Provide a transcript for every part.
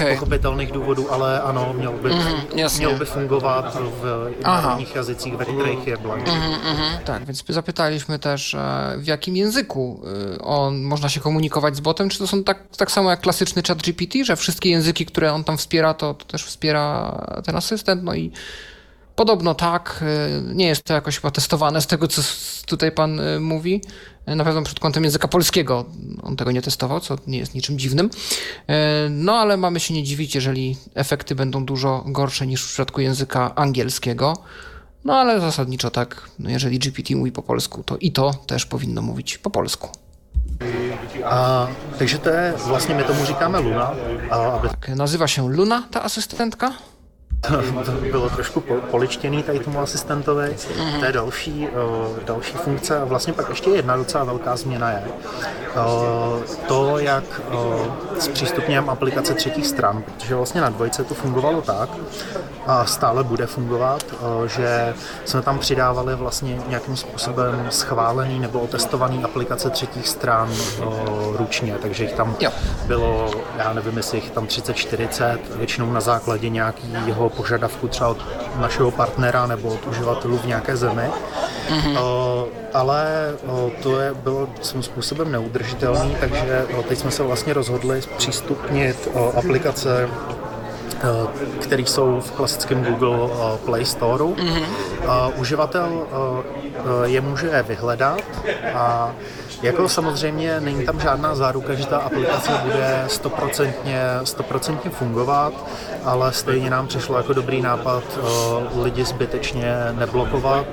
pochopitelných důvodů, ale ano, měl by fungovat w innych jazycích, we których jest blank. Tak, więc zapytaliśmy też, w jakim języku można się komunikować z botem, czy to są tak samo jak klasyczny ChatGPT, że wszystkie języki, które on tam wspiera, to też wspiera ten asystent, no i podobno tak, nie jest to jakoś chyba testowane z tego, co tutaj pan mówi. Na pewno przed kątem języka polskiego on tego nie testował, co nie jest niczym dziwnym. No ale mamy się nie dziwić, jeżeli efekty będą dużo gorsze niż w przypadku języka angielskiego. No ale zasadniczo tak, jeżeli GPT mówi po polsku, to i to też powinno mówić po polsku. Takže to je, vlastně my tomu říkáme Luna. Tak, nazywa się Luna, ta asystentka. To bylo trošku poličtěný tady tomu asistentovi. To je další funkce a vlastně pak ještě jedna docela velká změna je to, jak zpřístupňujeme aplikace třetích stran, protože vlastně na dvojce to fungovalo tak a stále bude fungovat, že jsme tam přidávali vlastně nějakým způsobem schválený nebo otestovaný aplikace třetích stran ručně, takže jich tam bylo, já nevím, jestli jich tam 30-40, většinou na základě nějakého požadavku třeba od našeho partnera nebo od uživatelů v nějaké zemi. Ale to bylo svým způsobem neudržitelný, takže teď jsme se vlastně rozhodli zpřístupnit aplikace, které jsou v klasickém Google Play Storeu. Uživatel je může vyhledat a jako samozřejmě není tam žádná záruka, že ta aplikace bude 100% fungovat, ale stejně nám přišlo jako dobrý nápad lidi zbytečně neblokovat.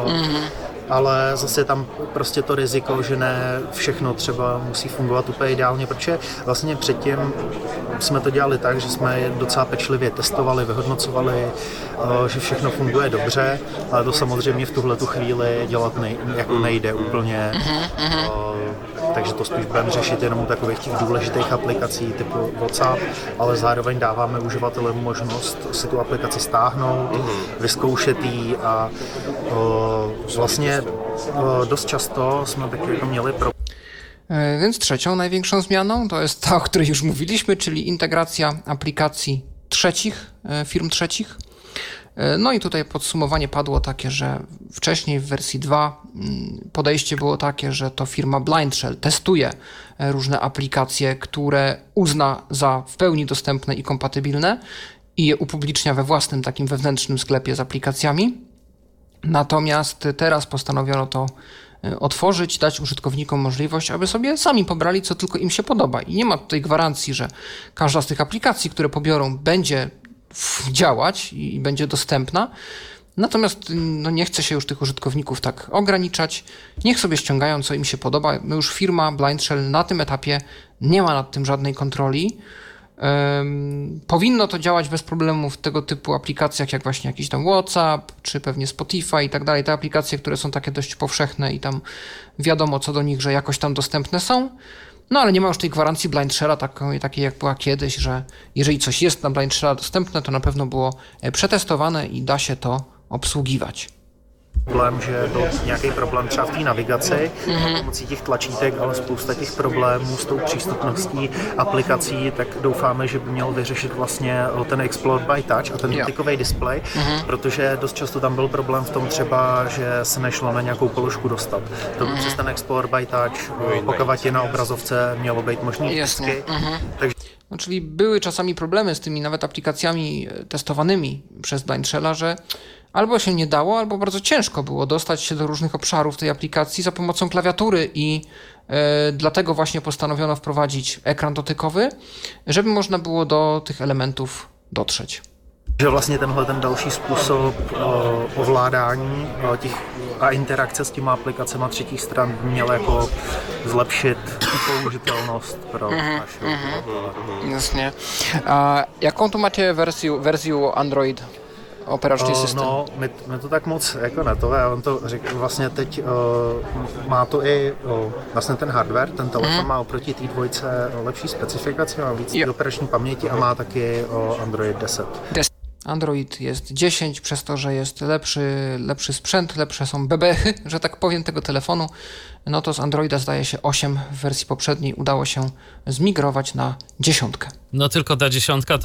Ale zase tam prostě to riziko, že ne všechno třeba musí fungovat úplně ideálně, protože vlastně předtím jsme to dělali tak, že jsme je docela pečlivě testovali, vyhodnocovali, že všechno funguje dobře, ale to samozřejmě v tuhletu chvíli dělat nejde úplně. Takže to spíš budeme řešit jenom u takových těch důležitých aplikací typu WhatsApp, ale zároveň dáváme uživatelům možnost si tu aplikaci stáhnout, vyzkoušet ji a vlastně dost často jsme taky jako měli Więc trzecią największą zmianą to jest ta, o której już mówiliśmy, czyli integracja aplikacji trzecich, firm trzecich. No i tutaj podsumowanie padło takie, że wcześniej w wersji 2 podejście było takie, że to firma BlindShell testuje różne aplikacje, które uzna za w pełni dostępne i kompatybilne i je upublicznia we własnym takim wewnętrznym sklepie z aplikacjami. Natomiast teraz postanowiono to otworzyć, dać użytkownikom możliwość, aby sobie sami pobrali, co tylko im się podoba. I nie ma tutaj gwarancji, że każda z tych aplikacji, które pobiorą, będzie działać i będzie dostępna. Natomiast nie chce się już tych użytkowników tak ograniczać. Niech sobie ściągają, co im się podoba. Już firma BlindShell na tym etapie nie ma nad tym żadnej kontroli. Powinno to działać bez problemu w tego typu aplikacjach jak właśnie jakiś tam WhatsApp, czy pewnie Spotify i tak dalej. Te aplikacje, które są takie dość powszechne i tam wiadomo co do nich, że jakoś tam dostępne są. No ale nie ma już tej gwarancji BlindShella takiej jak była kiedyś, że jeżeli coś jest na BlindShella dostępne, to na pewno było przetestowane i da się to obsługiwać. Že byl nějaký problém třeba v té navigaci pomocí těch tlačítek, ale spousta těch problémů s tou přístupností aplikací, tak doufáme, že by měl vyřešit vlastně ten Explore by Touch a ten dotykový displej, protože dost často tam byl problém v tom třeba, že se nešlo na nějakou položku dostat. To by přes ten Explore by Touch, pokud je na obrazovce, mělo být možný vždycky. No, czyli były czasami problemy z tymi nawet aplikacjami testowanymi przez BlindShella, że albo się nie dało, albo bardzo ciężko było dostać się do różnych obszarów tej aplikacji za pomocą klawiatury i dlatego właśnie postanowiono wprowadzić ekran dotykowy, żeby można było do tych elementów dotrzeć. Že vlastně ten další způsob ovládání a interakce s těma aplikacemi třetích stran by měl jako zlepšit použitelnost pro naše. Jasně. A jaką tu máte verziu Android? Operační systém? No, my to tak moc jako netové, on to řekl vlastně teď, má to i vlastně ten hardware, ten telefon má oproti té dvojce lepší specifikaci, má víc operační paměti a má taky Android 10. Android jest 10, przez to, że jest lepszy sprzęt, lepsze są bebechy, że tak powiem, tego telefonu, no to z Androida zdaje się 8 w wersji poprzedniej udało się zmigrować na 10. No tylko ta 10